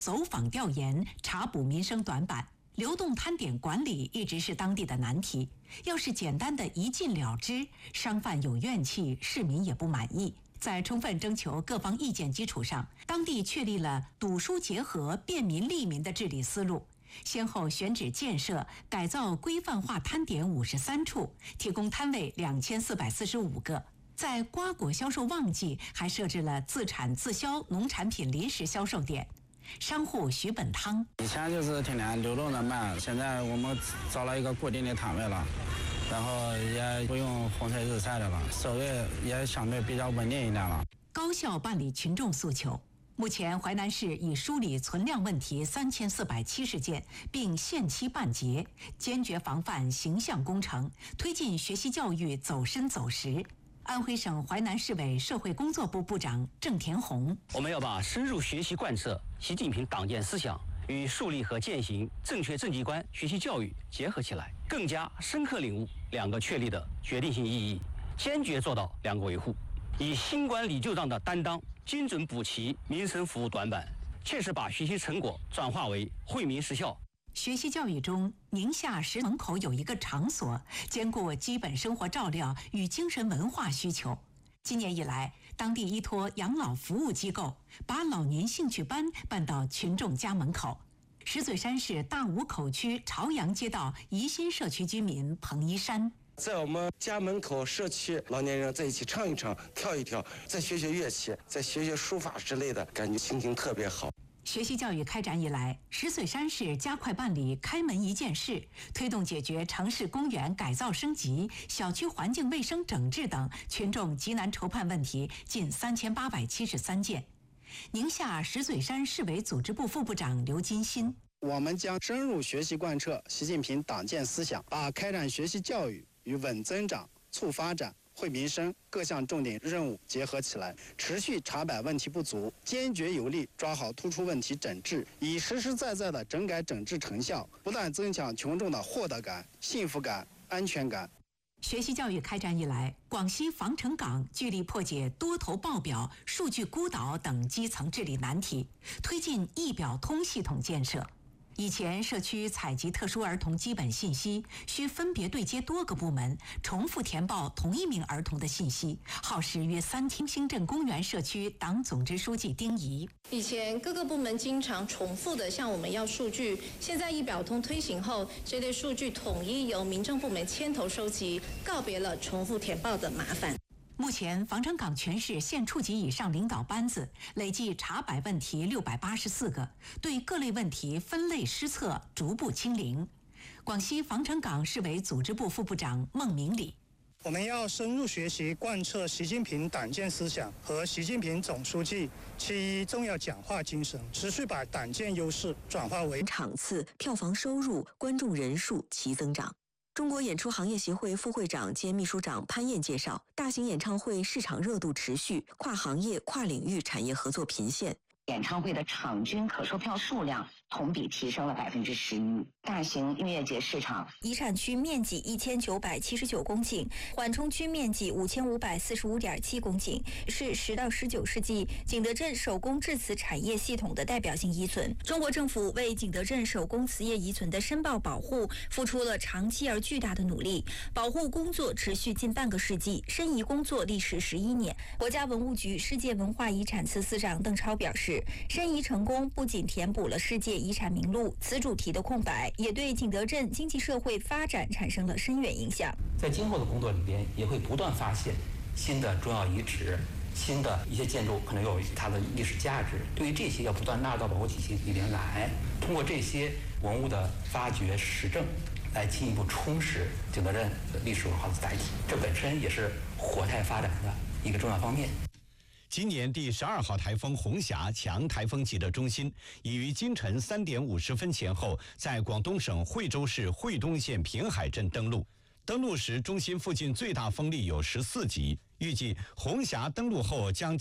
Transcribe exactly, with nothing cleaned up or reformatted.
走访调研，查补民生短板。流动摊点管理一直是当地的难题。要是简单的一禁了之，商贩有怨气，市民也不满意。在充分征求各方意见基础上，当地确立了堵疏结合、便民利民的治理思路。先后选址建设、改造规范化摊点五十三处，提供摊位两千四百四十五个。在瓜果销售旺季，还设置了自产自销农产品临时销售点。商户徐本汤， 以前就是天天流动的卖，现在我们找了一个固定的摊位了，然后也不用风吹日晒的了，收益也相对比较稳定一点了。 高效办理群众诉求。目前，淮南市已梳理存量问题三千四百七十件，并限期办结，坚决防范形象工程，推进学习教育走深走实。安徽省淮南市委社会工作部部长郑田红， 我们要把深入学习贯彻习近平党建思想与树立和践行正确政绩观学习教育结合起来，更加深刻领悟两个确立的决定性意义，坚决做到两个维护，以新管理旧账的担当，精准补齐民生服务短板，切实把学习成果转化为惠民实效。 学习教育中，宁夏石门口有一个场所，兼顾基本生活照料与精神文化需求。今年以来，当地依托养老服务机构，把老年兴趣班办到群众家门口。石嘴山市大武口区朝阳街道宜新社区居民彭一山， 在我们家门口社区，老年人在一起唱一唱、跳一跳，再学学乐器，再学学书法之类的，感觉心情特别好。 学习教育开展以来，石嘴山市加快办理开门一件事，推动解决城市公园改造升级、小区环境卫生整治等群众急难愁盼问题近三千八百七十三件。宁夏石嘴山市委组织部副部长刘金新， 我们将深入学习贯彻习近平党建思想，把开展学习教育与稳增长、促发展、惠民生各项重点任务结合起来，持续查摆问题不足，坚决有力抓好突出问题整治，以实实在在的整改整治成效，不断增强群众的获得感、幸福感、安全感。 学习教育开展以来，广西防城港聚力破解多头报表、数据孤岛等基层治理难题，推进一表通系统建设。以前社区采集特殊儿童基本信息，需分别对接多个部门，重复填报同一名儿童的信息，耗时约三天。兴镇公园社区党总支书记丁仪， 以前各个部门经常重复的向我们要数据，现在一表通推行后，这类数据统一由民政部门牵头收集，告别了重复填报的麻烦。 目前，防城港全市县处级以上领导班子累计查摆问题六百八十四个，对各类问题分类施策，逐步清零。广西防城港市委组织部副部长孟明礼， 我们要深入学习贯彻习近平党建思想和习近平总书记其一重要讲话精神，持续把党建优势转化为场次、票房收入、观众人数齐增长。中国演出行业协会副会长兼秘书长潘燕介绍，大型演唱会市场热度持续，跨行业、跨领域产业合作频现。 演唱会的场均可售票数量同比提升了百分之十一。大型音乐节市场， 遗产区面积一千九百七十九公顷，缓冲区面积五千五百四十五点七公顷，是十到十九世纪景德镇手工制瓷产业系统的代表性遗存。中国政府为景德镇手工瓷业遗存的申报保护付出了长期而巨大的努力，保护工作持续近半个世纪，申遗工作历时十一年。国家文物局世界文化遗产司司长邓超表示，申遗成功不仅填补了世界遗产名录此主题的空白，也对景德镇经济社会发展产生了深远影响。 在今后的工作里边，也会不断发现新的重要遗址，新的一些建筑可能有它的历史价值，对于这些要不断纳入到保护体系里边来，通过这些文物的发掘实证，来进一步充实景德镇的历史文化的载体，这本身也是活态发展的一个重要方面。 今年第十二号台风红霞强台风级的中心已于今晨三点五十分前后在广东省惠州市惠东县平海镇登陆。登陆时，中心附近最大风力有十四级，预计红霞登陆后将